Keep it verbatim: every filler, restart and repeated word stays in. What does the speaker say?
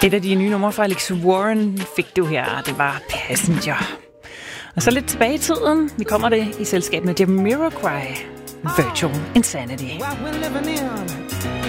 Et af de nye numre fra Alex Warren fik du her, det var Passenger. Og så lidt tilbage i tiden, vi kommer det i selskab med Jamiroquai, Virtual Insanity. What we're living in